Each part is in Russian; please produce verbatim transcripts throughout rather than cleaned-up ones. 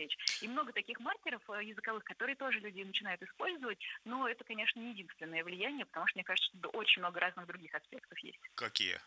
речь. И много таких маркеров языковых, которые тоже люди начинают использовать, но это, конечно, не единственное влияние, потому что, мне кажется, что очень много разных других аспектов есть. Какие?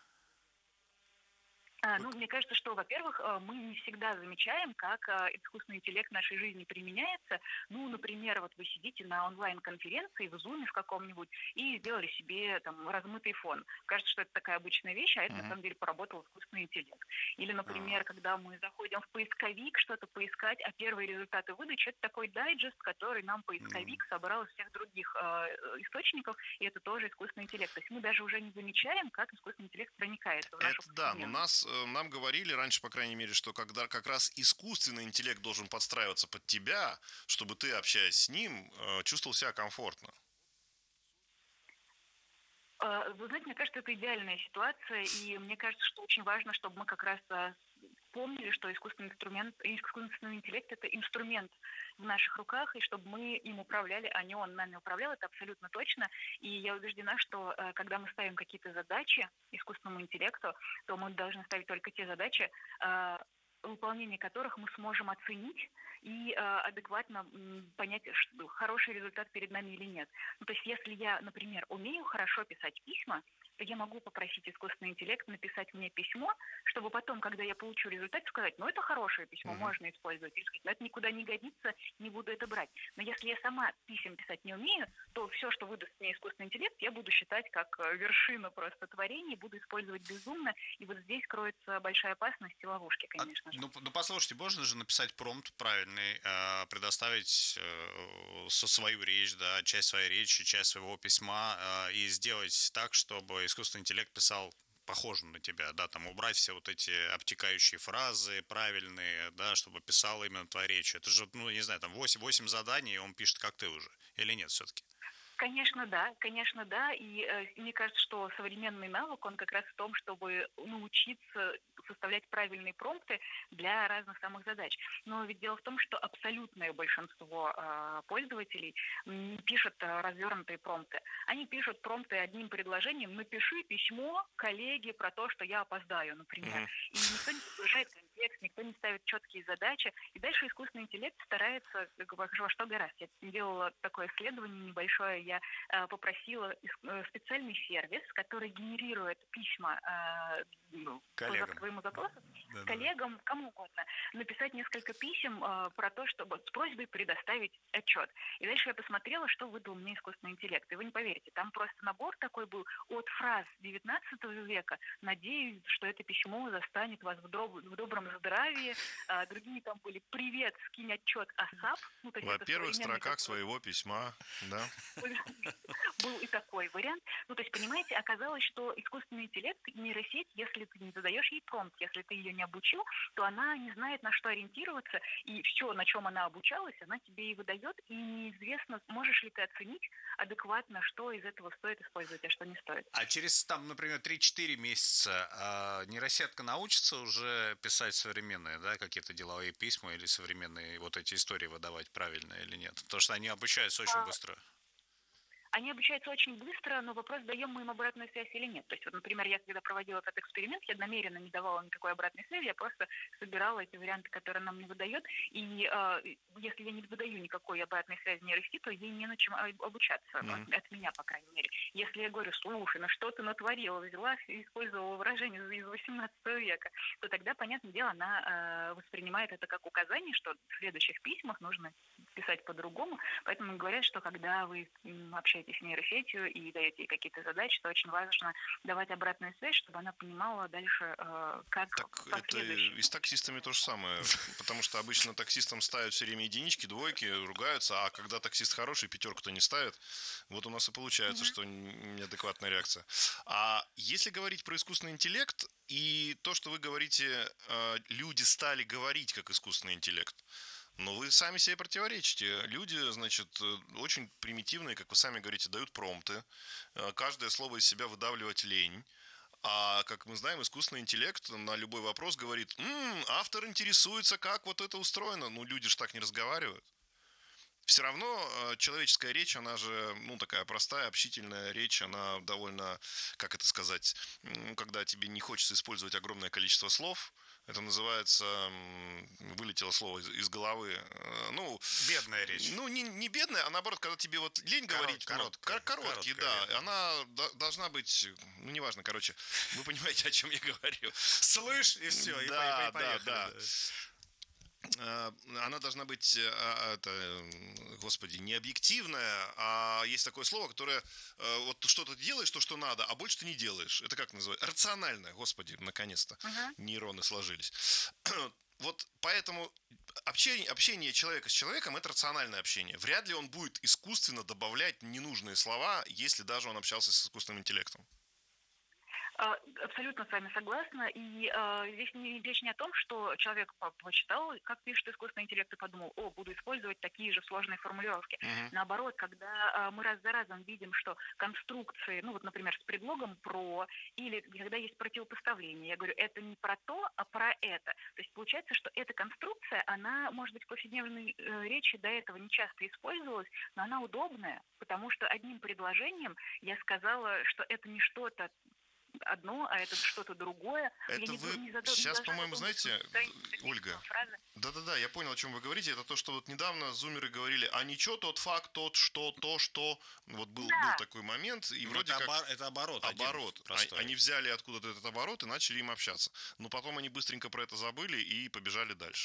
А, Ну, мне кажется, что, во-первых, э, мы не всегда замечаем, как э, искусственный интеллект в нашей жизни применяется. Ну, например, вот вы сидите на онлайн-конференции в Zoom в каком-нибудь и сделали себе там размытый фон. Кажется, что это такая обычная вещь, а это на Мгм. самом деле поработал искусственный интеллект. Или, А, например, когда мы заходим в поисковик что-то поискать, а первые результаты выдачи — это такой дайджест, который нам м. поисковик собрал из всех других э, э, источников, и это тоже искусственный интеллект. То есть мы даже уже не замечаем, как искусственный интеллект проникается в нашу Это да, но повседневность. нас, э, нам говорили раньше, по крайней мере, что когда как раз искусственный интеллект должен подстраиваться под тебя, чтобы ты, общаясь с ним, э, чувствовал себя комфортно. Э, Вы знаете, мне кажется, это идеальная ситуация, и мне кажется, что очень важно, чтобы мы как раз а, помнили, что искусственный инструмент, искусственный интеллект — это инструмент в наших руках, и чтобы мы им управляли, а не он нами управлял, это абсолютно точно. И я убеждена, что э, когда мы ставим какие-то задачи искусственному интеллекту, то мы должны ставить только те задачи, э, выполнение которых мы сможем оценить и э, адекватно м, понять, что хороший результат перед нами или нет. Ну, то есть, если я, например, умею хорошо писать письма, то я могу попросить искусственный интеллект написать мне письмо, чтобы потом, когда я получу результат, сказать: ну, это хорошее письмо, Мгм. можно использовать. Или сказать: ну, это никуда не годится, не буду это брать. Но если я сама писем писать не умею, то все, что выдаст мне искусственный интеллект, я буду считать как э, вершину просто творения, буду использовать безумно. И вот здесь кроется большая опасность и ловушки, А, конечно же. ну, ну, послушайте, можно же написать промпт правильный, э, предоставить э, со свою речь, да, часть своей речи, часть своего письма, э, и сделать так, чтобы искусственный интеллект писал похожим на тебя, да, там убрать все вот эти обтекающие фразы правильные, да, чтобы писал именно твоя речь. Это же, ну, не знаю, там восемь восемь заданий, и он пишет, как ты уже. Или нет все-таки? Конечно, да, конечно, да. И э, мне кажется, что современный навык, он как раз в том, чтобы научиться составлять правильные промпты для разных самых задач. Но ведь дело в том, что абсолютное большинство э, пользователей не пишут э, развернутые промпты. Они пишут промпты одним предложением: напиши письмо коллеге про то, что я опоздаю, например. Мгм. И никто не загружает контекст, никто не ставит четкие задачи. И дальше искусственный интеллект старается как бы во что гораздо. Я делала такое исследование небольшое. Я э, попросила э, специальный сервис, который генерирует письма э, ну, по за- Коллегам. своему запросу Да-да-да. коллегам, кому угодно, написать несколько писем э, про то, чтобы с просьбой предоставить отчет. И дальше я посмотрела, что выдал мне искусственный интеллект. И вы не поверите, там просто набор такой был от фраз девятнадцатого века: надеюсь, что это письмо застанет вас в, дроб- в добром здравии. А другие там были: привет, скинь отчет АСАП. Ну, то есть Во это первых современный строках такой своего письма, да. был и такой вариант. Ну, то есть, понимаете, оказалось, что искусственный интеллект, нейросеть, если ты не задаешь ей промпт, если ты ее не обучил, то она не знает, на что ориентироваться, и все, на чем она обучалась, она тебе и выдает, и неизвестно, можешь ли ты оценить адекватно, что из этого стоит использовать, а что не стоит. А через, там, например, три-четыре месяца а, нейросетка научится уже писать современные, да, какие-то деловые письма или современные вот эти истории выдавать правильно или нет? Потому что они обучаются очень А, быстро. Они обучаются очень быстро, но вопрос, даем мы им обратную связь или нет. То есть, вот, например, я когда проводила этот эксперимент, я намеренно не давала никакой обратной связи, я просто собирала эти варианты, которые нам не выдает. И э, если я не выдаю никакой обратной связи нейросети, то ей не на чем обучаться, ну, Мгм. от, от меня, по крайней мере. Если я говорю: слушай, ну что ты натворила, взяла и использовала выражение из восемнадцатого века, то тогда, понятное дело, она э, воспринимает это как указание, что в следующих письмах нужно писать по-другому. Поэтому говорят, что когда вы м, общаетесь с нейросетью и даете ей какие-то задачи, то очень важно давать обратную связь, чтобы она понимала дальше, э, как Так это последующие и с таксистами то же самое, потому что обычно таксистам ставят все время единички, двойки, ругаются, а когда таксист хороший, пятерку-то не ставит. Вот у нас и получается, Мгм. что неадекватная реакция. А если говорить про искусственный интеллект и то, что вы говорите, э, люди стали говорить как искусственный интеллект, но вы сами себе противоречите. Люди, значит, э, очень примитивные, как вы сами говорите, дают промпты. Э, Каждое слово из себя выдавливать лень. А, как мы знаем, искусственный интеллект на любой вопрос говорит: «М, автор интересуется, как вот это устроено». Ну, люди же так не разговаривают. все равно человеческая речь, она же, ну, такая простая, общительная речь, она довольно, как это сказать, ну, когда тебе не хочется использовать огромное количество слов, это называется, вылетело слово из, из головы, ну... Бедная речь. Ну, не, не бедная, а наоборот, когда тебе вот лень Корот, говорить... Короткая. Ну, короткий, да. Бедная. Она должна быть... Ну, неважно, короче, вы понимаете, о чем я говорю. Слышь, и все, да, и да, поехали. Да, да. Она должна быть, это, господи, не объективная, а есть такое слово, которое вот что-то делаешь, то, что надо, а больше ты не делаешь. Это как называется? Рациональное, господи, наконец-то. Uh-huh. Нейроны сложились. Вот поэтому общение, общение человека с человеком – это рациональное общение. Вряд ли он будет искусственно добавлять ненужные слова, если даже он общался с искусственным интеллектом. Абсолютно с вами согласна. И э, здесь не, речь не о том, что человек почитал, как пишет искусственный интеллект, и подумал, о, буду использовать такие же сложные формулировки. Uh-huh. Наоборот, когда э, мы раз за разом видим, что конструкции, ну вот, например, с предлогом «про», или когда есть противопоставление, я говорю, это не про то, а про это. То есть получается, что эта конструкция, она, может быть, в повседневной э, речи до этого не часто использовалась, но она удобная, потому что одним предложением я сказала, что это не что-то одно, а это что-то другое. Это я вы не, не зад... сейчас, не по-моему, знаете, Ольга, фразы. да-да-да, я понял, о чем вы говорите. Это то, что вот недавно зумеры говорили, а ничего, тот факт, тот, что, то, что. Вот был, да. был такой момент, и ну, вроде это как... Обор... Это оборот. Оборот. А, они взяли откуда-то этот оборот и начали им общаться. Но потом они быстренько про это забыли и побежали дальше.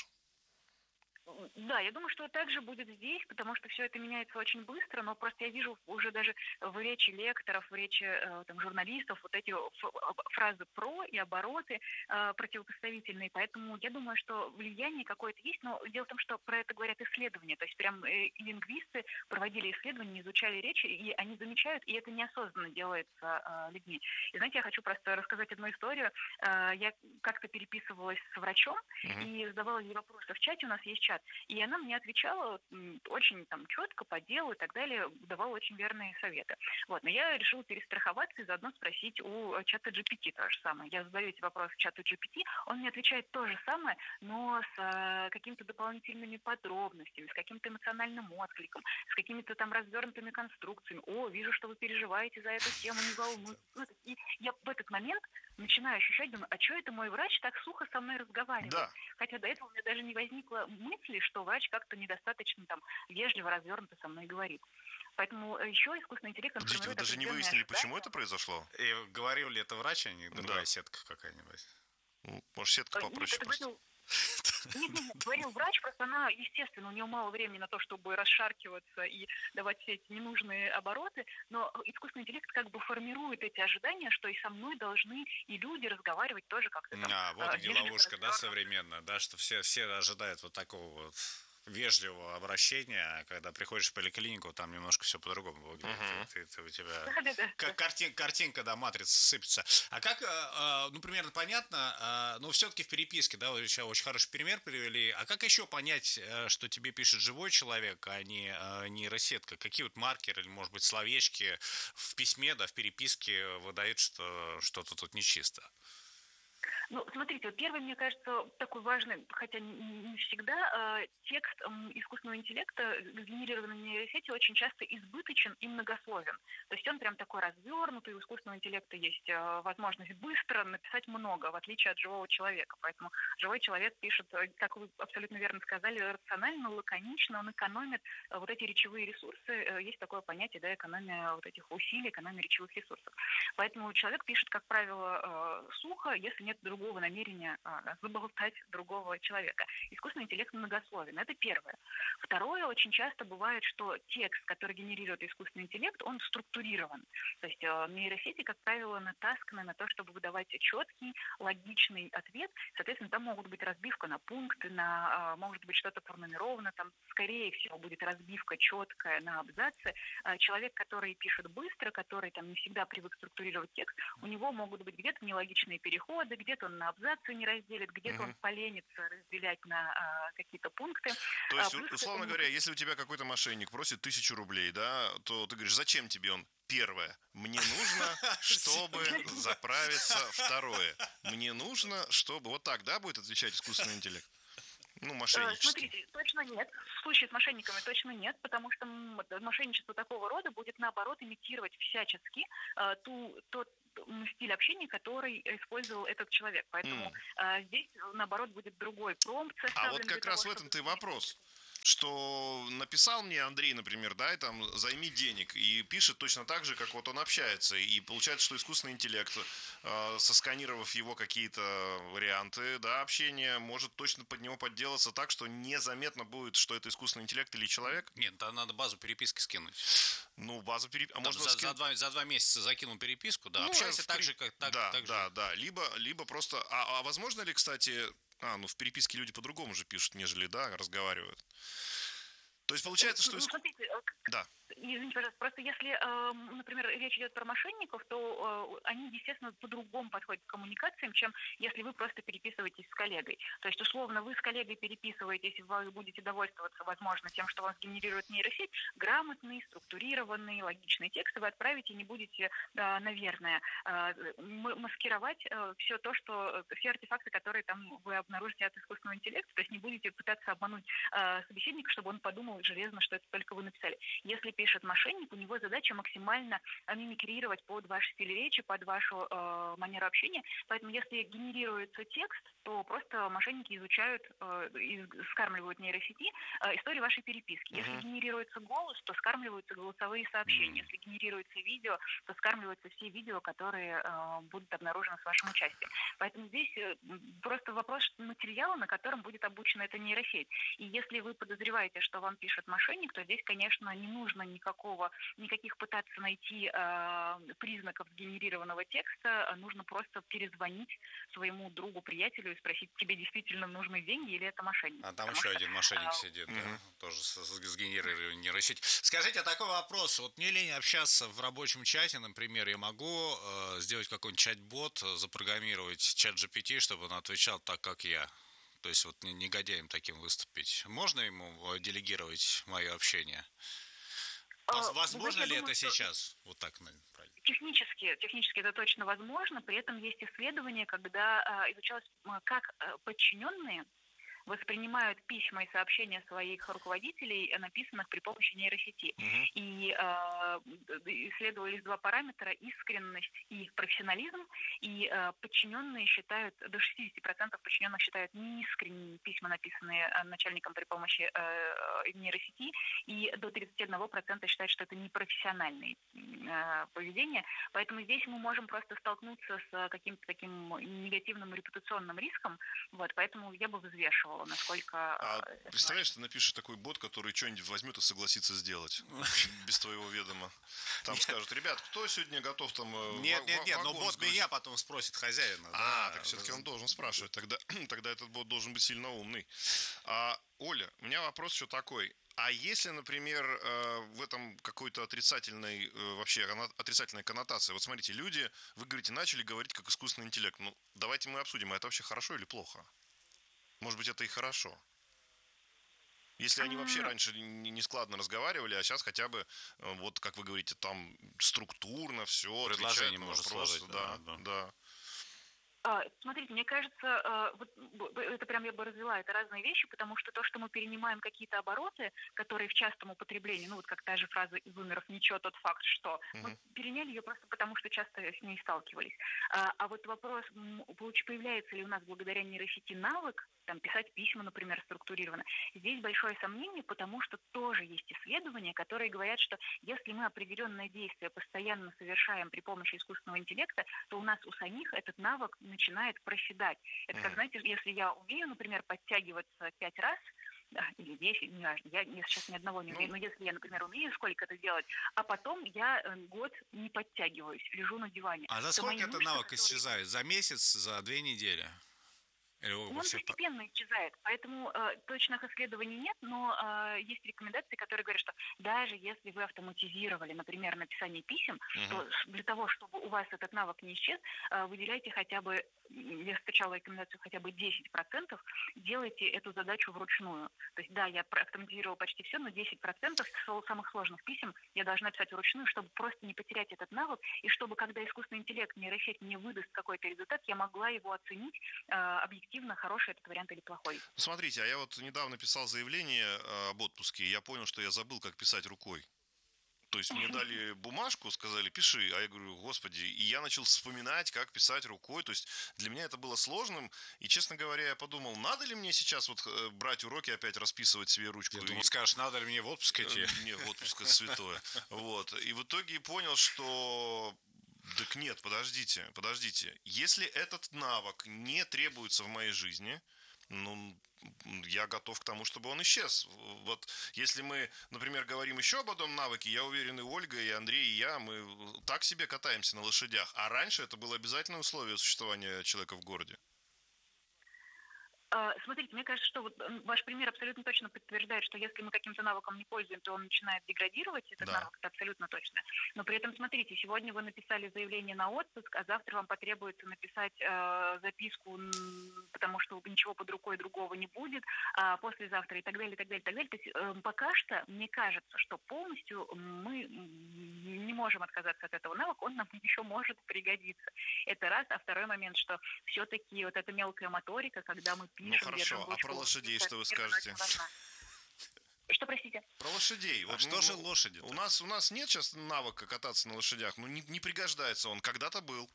Да, я думаю, что так же будет здесь, потому что все это меняется очень быстро, но просто я вижу уже даже в речи лекторов, в речи там, журналистов вот эти фразы «про» и обороты э, противопоставительные, поэтому я думаю, что влияние какое-то есть, но дело в том, что про это говорят исследования, то есть прям э, лингвисты проводили исследования, изучали речи, и они замечают, и это неосознанно делается э, людьми. И знаете, я хочу просто рассказать одну историю. Э, я как-то переписывалась с врачом uh-huh. и задавала ей вопросы. В чате у нас есть чат. И она мне отвечала очень там четко, по делу и так далее, давала очень верные советы. Вот. Но я решила перестраховаться и заодно спросить у чата джи пи ти то же самое. Я задаю эти вопросы чату джи пи ти, он мне отвечает то же самое, но с э, какими-то дополнительными подробностями, с каким-то эмоциональным откликом, с какими-то там развернутыми конструкциями. О, вижу, что вы переживаете за эту тему, не волнуйтесь. И я в этот момент начинаю ощущать, думаю, а что это мой врач так сухо со мной разговаривает? Да. Хотя до этого у меня даже не возникло мысли, что врач как-то недостаточно там вежливо, развернуто со мной говорит. Поэтому еще искусственный интеллект... Подождите, вы даже не выяснили, ожидания. Почему это произошло? И говорил ли это врач, а не другая да. сетка какая-нибудь? Может, сетка попроще Нет, просто? Нет, нет, нет, говорил врач, просто она, естественно, у нее мало времени на то, чтобы расшаркиваться и давать все эти ненужные обороты, но искусственный интеллект как бы формирует эти ожидания, что и со мной должны и люди разговаривать тоже как-то там. А, вот где ловушка, да, современная, да, что все, все ожидают вот такого вот вежливого обращения, когда приходишь в поликлинику, там немножко все по-другому выглядит. Uh-huh. Ты, ты, у тебя как картин, картинка, да, матрица сыпется. А как, ну, примерно понятно, но все-таки в переписке, да, вы очень хороший пример привели. А как еще понять, что тебе пишет живой человек, а не нейросетка? Какие вот маркеры или, может быть, словечки в письме, да, в переписке выдают, что что-то тут нечисто? Ну, смотрите, первый, мне кажется, такой важный, хотя не всегда, э, текст э, искусственного интеллекта, сгенерированный в нейросети, очень часто избыточен и многословен. То есть он прям такой развернутый, у искусственного интеллекта есть э, возможность быстро написать много, в отличие от живого человека. Поэтому живой человек пишет, как вы абсолютно верно сказали, рационально, лаконично, он экономит э, вот эти речевые ресурсы. Э, есть такое понятие, да, экономия вот этих усилий, экономия речевых ресурсов. Поэтому человек пишет, как правило, э, сухо, если нет другого другого намерения а, заболтать другого человека. Искусственный интеллект многословен. Это первое. Второе, очень часто бывает, что текст, который генерирует искусственный интеллект, он структурирован. То есть э, нейросети, как правило, натасканы на то, чтобы выдавать четкий, логичный ответ. Соответственно, там могут быть разбивка на пункты, на, э, может быть, что-то пронумеровано, там, скорее всего, будет разбивка четкая на абзацы. Э, человек, который пишет быстро, который там не всегда привык структурировать текст, у него могут быть где-то нелогичные переходы, где-то он на абзацы не разделит, где-то uh-huh. он поленится разделять на а, какие-то пункты. То есть, а, условно это... говоря, если у тебя какой-то мошенник просит тысячу рублей, да, то ты говоришь, зачем тебе он? Первое. Мне нужно, чтобы заправиться. Второе. Мне нужно, чтобы... Вот так, да, будет отвечать искусственный интеллект? Ну, мошенничество. Смотрите, точно нет. В случае с мошенниками точно нет, потому что мошенничество такого рода будет, наоборот, имитировать всячески э, ту, тот стиль общения, который использовал этот человек. Поэтому mm. э, здесь, наоборот, будет другой промпт составлен. А вот как раз того, в этом-то и вопрос. Что написал мне Андрей, например, да, и там «займи денег», и пишет точно так же, как вот он общается, и получается, что искусственный интеллект, э, сосканировав его какие-то варианты, да, общения, может точно под него подделаться так, что незаметно будет, что это искусственный интеллект или человек. Нет, там надо базу переписки скинуть. Ну, базу переписки... А можно за, скин... за, два, за два месяца закинул переписку, да, ну, общайся так при... же, как так, да, так да, же. Да, либо, либо просто... А, а возможно ли, кстати... А, ну в переписке люди по-другому же пишут, нежели, да, разговаривают. То есть получается, что... Ну, смотрите, да. Извините, пожалуйста, просто если, например, речь идет про мошенников, то они, естественно, по-другому подходят к коммуникациям, чем если вы просто переписываетесь с коллегой. То есть, условно, вы с коллегой переписываетесь, вы будете довольствоваться, возможно, тем, что вам сгенерирует нейросеть, грамотный, структурированный, логичный текст, вы отправите и не будете, наверное, маскировать все то, что, все артефакты, которые там вы обнаружите от искусственного интеллекта, то есть не будете пытаться обмануть собеседника, чтобы он подумал железно, что это только вы написали. Если пишет мошенник, у него задача максимально мимикрировать под ваш стиль речи, под вашу э, манеру общения. Поэтому если генерируется текст, то просто мошенники изучают, э, и скармливают нейросети э, истории вашей переписки. Если uh-huh. генерируется голос, то скармливаются голосовые сообщения. Если генерируется видео, то скармливаются все видео, которые э, будут обнаружены с вашим участием. Поэтому здесь э, просто вопрос материала, на котором будет обучена эта нейросеть. И если вы подозреваете, что вам пишет мошенник, то здесь, конечно, не нужно никакого, никаких пытаться найти э, признаков сгенерированного текста, нужно просто перезвонить своему другу, приятелю и спросить, тебе действительно нужны деньги или это мошенник? А там Потому еще что, один мошенник а, сидит, угу. да, тоже с, с сгенерированием нейросети. Скажите, а такой вопрос, вот мне лень общаться в рабочем чате, например, я могу э, сделать какой-нибудь чат-бот, запрограммировать чат джи пи ти, чтобы он отвечал так, как я? То есть вот негодяем таким выступить. Можно ему делегировать мое общение? Возможно ли это сейчас? Вот так, наверное, правильно. Технически, технически это точно возможно. При этом есть исследования, когда э, изучалось, как э, подчиненные воспринимают письма и сообщения своих руководителей, написанных при помощи нейросети. Uh-huh. И э, исследовались два параметра: искренность и профессионализм. И э, подчиненные считают, до шестьдесят процентов подчиненных считают неискренними письма, написанные начальником при помощи э, нейросети, и до тридцать один процент считают, что это непрофессиональное э, поведение. Поэтому здесь мы можем просто столкнуться с каким-то таким негативным репутационным риском. Вот, поэтому я бы взвешивала, насколько... А представляешь, ты напишешь такой бот, который что-нибудь возьмет и согласится сделать без твоего ведома. Там скажут: ребят, кто сегодня готов там... Нет, нет, нет, но бот меня потом спросит хозяина. А, так все-таки он должен спрашивать. Тогда, тогда этот бот должен быть сильно умный. А, Оля, у меня вопрос еще такой. А если, например, в этом какой-то отрицательной, вообще отрицательная коннотация? Вот смотрите, люди, вы говорите, начали говорить как искусственный интеллект. Ну, давайте мы обсудим, а это вообще хорошо или плохо? Может быть, это и хорошо. Если они вообще раньше не складно разговаривали, а сейчас хотя бы, вот как вы говорите, там структурно все, предложение можно сложить. Да, да, да. Смотрите, мне кажется, вот это прям я бы развела, это разные вещи, потому что то, что мы перенимаем какие-то обороты, которые в частом употреблении, ну вот как та же фраза из «Умеров», ничего, тот факт, что uh-huh. мы переняли ее просто потому, что часто с ней сталкивались. А, а вот вопрос, появляется ли у нас благодаря нейросети навык, там, писать письма, например, структурированно, здесь большое сомнение, потому что тоже есть исследования, которые говорят, что если мы определенные действия постоянно совершаем при помощи искусственного интеллекта, то у нас у самих этот навык начинает проседать. Это как, знаете, если я умею, например, подтягиваться пять раз, да, или десять, не важно, я сейчас ни одного не умею, но если я, например, умею сколько это делать, а потом я год не подтягиваюсь, лежу на диване. А за сколько этот навык которые... исчезает? За месяц, за две недели? Он постепенно исчезает, поэтому э, точных исследований нет, но э, есть рекомендации, которые говорят, что даже если вы автоматизировали, например, написание писем, uh-huh. то для того, чтобы у вас этот навык не исчез, э, выделяйте хотя бы, я встречала рекомендацию хотя бы десять процентов, делайте эту задачу вручную. То есть да, я автоматизировала почти все, но десять процентов самых сложных писем я должна писать вручную, чтобы просто не потерять этот навык, и чтобы, когда искусственный интеллект, нейросеть мне выдаст какой-то результат, я могла его оценить э, объективно объективно, хороший этот вариант или плохой. Смотрите, а я вот недавно писал заявление об отпуске, и я понял, что я забыл, как писать рукой. То есть мне дали бумажку, сказали, пиши, а я говорю, господи, и я начал вспоминать, как писать рукой, то есть для меня это было сложным, и, честно говоря, я подумал, надо ли мне сейчас вот брать уроки, опять расписывать себе ручку? Я думал, скажешь, надо ли мне в отпуск идти? Не, в отпуск это святое. Вот, и в итоге понял, что... Так нет, подождите, подождите, если этот навык не требуется в моей жизни, ну... я готов к тому, чтобы он исчез. Вот если мы, например, говорим еще об одном навыке, я уверен, и Ольга, и Андрей, и я, мы так себе катаемся на лошадях. А раньше это было обязательное условие существования человека в городе. Смотрите, мне кажется, что вот ваш пример абсолютно точно подтверждает, что если мы каким-то навыком не пользуем, то он начинает деградировать, этот Да. навык, это абсолютно точно. Но при этом, смотрите, сегодня вы написали заявление на отпуск, а завтра вам потребуется написать э, записку, потому что ничего под рукой другого не будет, а послезавтра и так далее, и так далее, и так далее. То есть э, пока что, мне кажется, что полностью мы не можем отказаться от этого навыка, он нам еще может пригодиться. Это раз. А второй момент, что все-таки вот эта мелкая моторика, когда мы пишем, Ну хорошо, а про лошадей что вы скажете? Что, простите? Про лошадей. А вот, что ну, же лошади? У нас, у нас нет сейчас навыка кататься на лошадях, ну не, не пригождается он, когда-то был.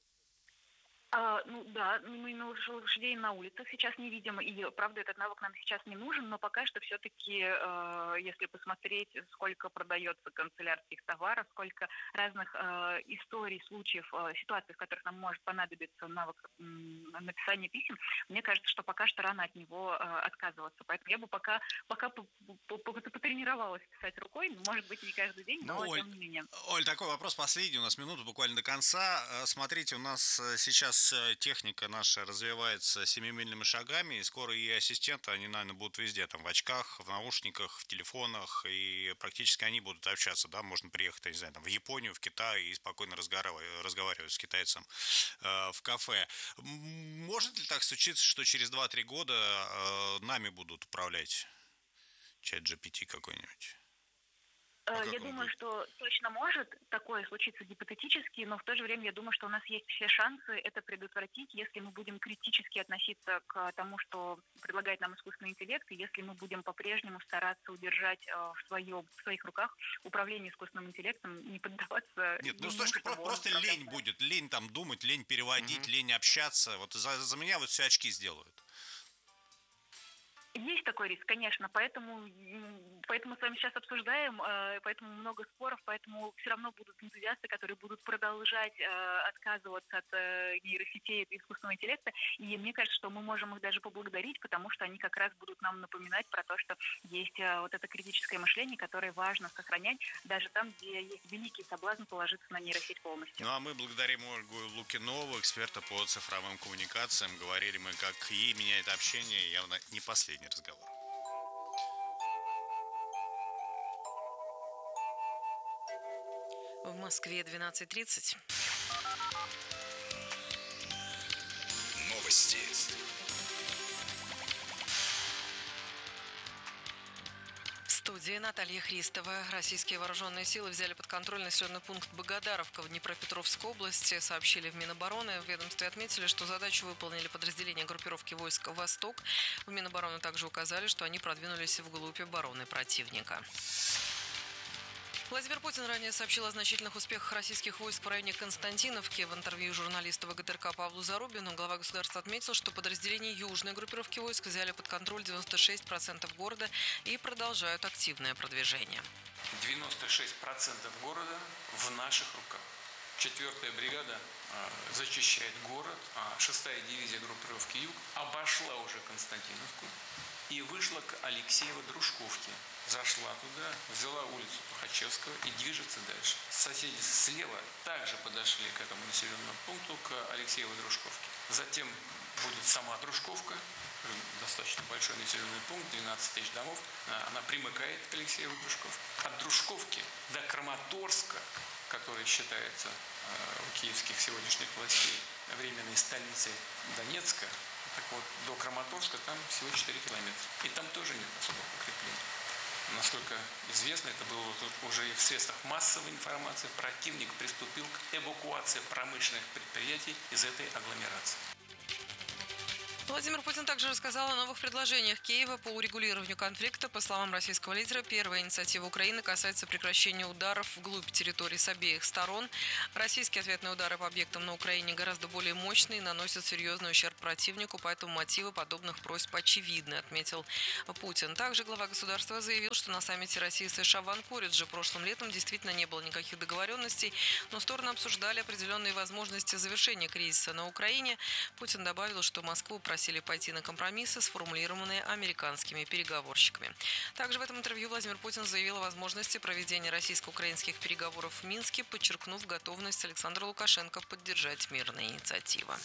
А, ну да, мы на лошадей на улицах сейчас не видим, и правда этот навык нам сейчас не нужен, но пока что все-таки, э, если посмотреть, сколько продается канцелярских товаров, сколько разных э, историй, случаев, э, ситуаций, в которых нам может понадобиться навык э, написания писем, мне кажется, что пока что рано от него э, отказываться. Поэтому я бы пока, пока потренировалась писать рукой, может быть, не каждый день, но ну, тем не менее. Оль, такой вопрос последний, у нас минута буквально до конца. Смотрите, у нас сейчас техника наша развивается семимильными шагами, и скоро и ассистенты, они, наверное, будут везде, там, в очках, в наушниках, в телефонах, и практически они будут общаться, да, можно приехать, не знаю, там, в Японию, в Китай и спокойно разговаривать, разговаривать с китайцем э, в кафе. Может ли так случиться, что через два-три года э, нами будут управлять чат джи пи ти какой-нибудь? А я думаю, будет? Что точно может такое случиться гипотетически, но в то же время я думаю, что у нас есть все шансы это предотвратить, если мы будем критически относиться к тому, что предлагает нам искусственный интеллект, и если мы будем по-прежнему стараться удержать в, своем, в своих руках управление искусственным интеллектом, не поддаваться... Нет, ну слушай, про- просто лень будет, лень там думать, лень переводить, mm-hmm. лень общаться. Вот за, за меня вот все очки сделают. Есть такой риск, конечно, поэтому, поэтому с вами сейчас обсуждаем, поэтому много споров, поэтому все равно будут энтузиасты, которые будут продолжать отказываться от нейросетей, от искусственного интеллекта, и мне кажется, что мы можем их даже поблагодарить, потому что они как раз будут нам напоминать про то, что есть вот это критическое мышление, которое важно сохранять, даже там, где есть великий соблазн положиться на нейросеть полностью. Ну а мы благодарим Ольгу Лукинову, эксперта по цифровым коммуникациям. Говорили мы, как ей меняет общение, явно не последний разговор. В Москве двенадцать тридцать. Новости. В студии Наталья Христова. Российские вооруженные силы взяли под контроль населенный пункт Богодаровка в Днепропетровской области, сообщили в Минобороны. В ведомстве отметили, что задачу выполнили подразделения группировки войск «Восток». В Минобороны также указали, что они продвинулись вглубь обороны противника. Владимир Путин ранее сообщил о значительных успехах российских войск в районе Константиновки. В интервью журналисту ВГТРК Павлу Зарубину глава государства отметил, что подразделения южной группировки войск взяли под контроль девяносто шесть процентов города и продолжают активное продвижение. девяносто шесть процентов города в наших руках. Четвертая бригада э, зачищает город, а шестая дивизия группировки Юг обошла уже Константиновку и вышла к Алексеево-Дружковке. Зашла туда, взяла улицу Тухачевского и движется дальше. Соседи слева также подошли к этому населенному пункту, к Алексеево-Дружковке. Затем будет сама Дружковка, достаточно большой населенный пункт, двенадцать тысяч домов. Она примыкает к Алексеево-Дружковке. От Дружковки до Краматорска, который считается э, у киевских сегодняшних властей временной столицей Донецка, так вот, до Краматорска там всего четыре километра. И там тоже нет особого укрепления. Насколько известно, это было уже и в средствах массовой информации, противник приступил к эвакуации промышленных предприятий из этой агломерации. Владимир Путин также рассказал о новых предложениях Киева по урегулированию конфликта. По словам российского лидера, первая инициатива Украины касается прекращения ударов вглубь территории с обеих сторон. Российские ответные удары по объектам на Украине гораздо более мощные и наносят серьезный ущерб противнику, поэтому мотивы подобных просьб очевидны, отметил Путин. Также глава государства заявил, что на саммите России и США в Анкоридже прошлым летом действительно не было никаких договоренностей, но стороны обсуждали определенные возможности завершения кризиса на Украине. Путин добавил, что Москву просили пойти на компромиссы, сформулированные американскими переговорщиками. Также в этом интервью Владимир Путин заявил о возможности проведения российско-украинских переговоров в Минске, подчеркнув готовность Александра Лукашенко поддержать мирные инициативы.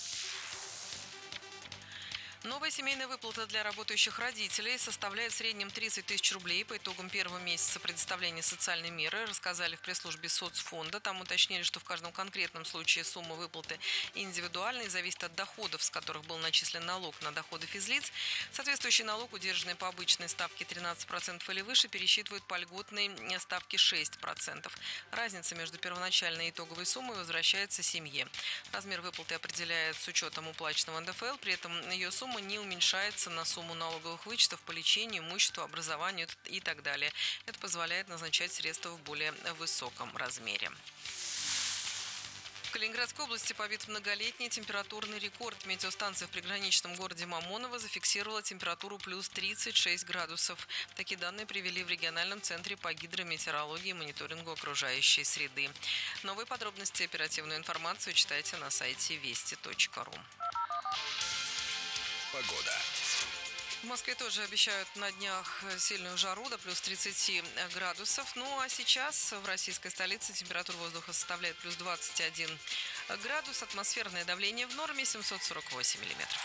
Новая семейная выплата для работающих родителей составляет в среднем тридцать тысяч рублей. По итогам первого месяца предоставления социальной меры рассказали в пресс-службе соцфонда. Там уточнили, что в каждом конкретном случае сумма выплаты индивидуальная и зависит от доходов, с которых был начислен налог на доходы физлиц. Соответствующий налог, удержанный по обычной ставке тринадцать процентов или выше, пересчитывают по льготной ставке шесть процентов. Разница между первоначальной и итоговой суммой возвращается семье. Размер выплаты определяет с учетом уплаченного эн дэ эф эл, при этом ее сумма не уменьшается на сумму налоговых вычетов по лечению, имуществу, образованию и так далее. Это позволяет назначать средства в более высоком размере. В Калининградской области побит многолетний температурный рекорд. Метеостанция в приграничном городе Мамоново зафиксировала температуру плюс тридцать шесть градусов. Такие данные привели в региональном центре по гидрометеорологии и мониторингу окружающей среды. Новые подробности и оперативную информацию читайте на сайте вести точка ру. Погода. В Москве тоже обещают на днях сильную жару до плюс тридцати градусов. Ну а сейчас в российской столице температура воздуха составляет плюс двадцать один градус. Атмосферное давление в норме семьсот сорок восемь миллиметров.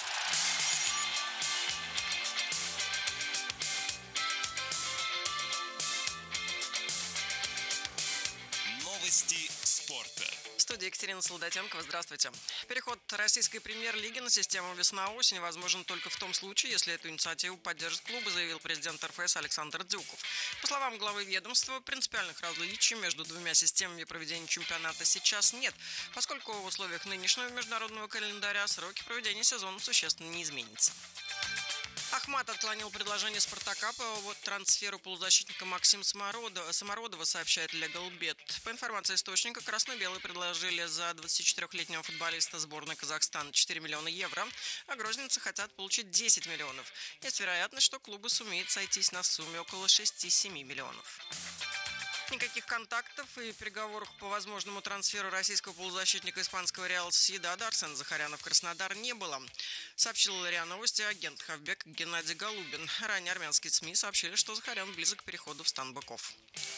Новости спорта. В студии Екатерина Солдатенкова. Здравствуйте. Переход российской премьер-лиги на систему весна-осень возможен только в том случае, если эту инициативу поддержит клубы, заявил президент эр эф эс Александр Дзюков. По словам главы ведомства, принципиальных различий между двумя системами проведения чемпионата сейчас нет, поскольку в условиях нынешнего международного календаря сроки проведения сезона существенно не изменятся. Ахмат отклонил предложение «Спартака» по трансферу полузащитника Максима Самородова, Самородова, сообщает Legalbet. По информации источника, красно-белые предложили за двадцатичетырёхлетнего футболиста сборной Казахстана четыре миллиона евро, а грозненцы хотят получить десять миллионов. Есть вероятность, что клубы сумеют сойтись на сумме около шести-семи миллионов. Никаких контактов и переговоров по возможному трансферу российского полузащитника испанского Реал Сосьедада Арсена Захаряна в Краснодар не было, сообщил РИА Новости агент хавбек Геннадий Голубин. Ранее армянские СМИ сообщили, что Захарян близок к переходу в стан быков.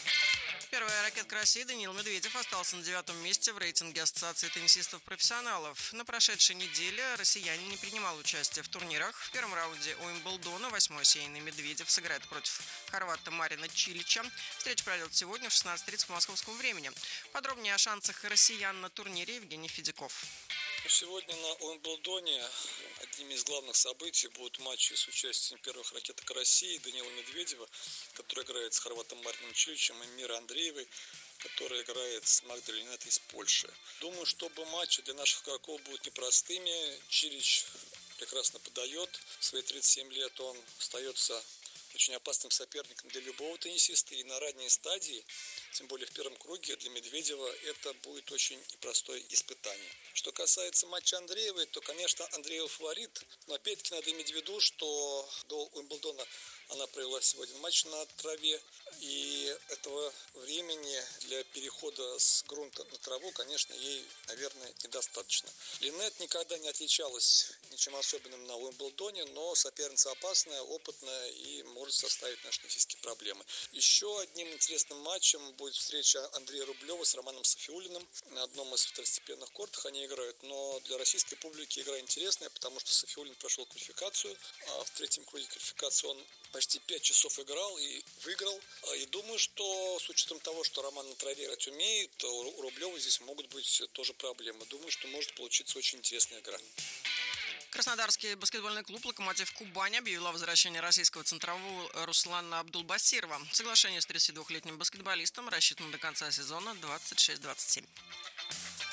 Первая ракетка России Даниил Медведев остался на девятом месте в рейтинге Ассоциации теннисистов-профессионалов. На прошедшей неделе россиянин не принимал участие в турнирах. В первом раунде Уимблдона восьмой сейный Медведев сыграет против хорвата Марина Чилича. Встреча пройдет сегодня в шестнадцать тридцать по московскому времени. Подробнее о шансах россиян на турнире Евгений Федяков. Сегодня на Уимблдоне одним из главных событий будут матчи с участием первых ракеток России Даниила Медведева, который играет с хорватом Марином Чиличем, и Миры Андреевой, который играет с Магдой Линет из Польши. Думаю, что оба матча для наших игроков будут непростыми. Чилич прекрасно подает. В свои тридцать семь лет он остается очень опасным соперником для любого теннисиста. И на ранней стадии, тем более в первом круге, для Медведева это будет очень непростое испытание. Что касается матча Андреевой, то, конечно, Андреева фаворит. Но опять-таки надо иметь в виду, что до Уимблдона она провела всего один матч на траве. И этого времени для перехода с грунта на траву, конечно, ей, наверное, недостаточно. Линет никогда не отличалась ничем особенным на Уимблдоне, но соперница опасная, опытная и может составить наши теннисистские проблемы. Еще одним интересным матчем будет встреча Андрея Рублева с Романом Софиуллиным на одном из второстепенных кортах они играют. Но для российской публики игра интересная, потому что Софиуллин прошел квалификацию, а в третьем круге квалификации он почти пять часов играл и выиграл. И думаю, что с учетом того, что Роман на траве играть умеет, у Рублева здесь могут быть тоже проблемы. Думаю, что может получиться очень интересная игра. Краснодарский баскетбольный клуб «Локомотив Кубань» объявил о возвращении российского центрового Руслана Абдулбасирова. Соглашение с тридцатидвухлетним баскетболистом рассчитано до конца сезона двадцать шесть двадцать семь.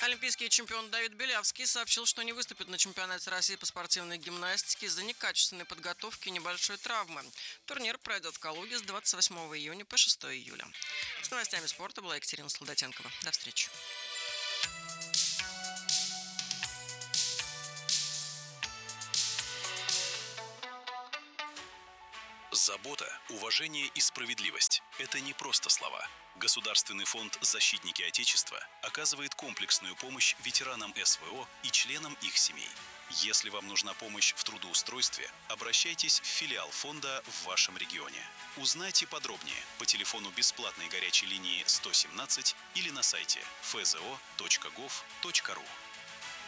Олимпийский чемпион Давид Белявский сообщил, что не выступит на чемпионате России по спортивной гимнастике из-за некачественной подготовки и небольшой травмы. Турнир пройдет в Калуге с двадцать восьмого июня по шестого июля. С новостями спорта была Екатерина Солдатенкова. До встречи. Забота, уважение и справедливость – это не просто слова. Государственный фонд «Защитники Отечества» оказывает комплексную помощь ветеранам СВО и членам их семей. Если вам нужна помощь в трудоустройстве, обращайтесь в филиал фонда в вашем регионе. Узнайте подробнее по телефону бесплатной горячей линии сто семнадцать или на сайте эф зэ о точка гов точка ру.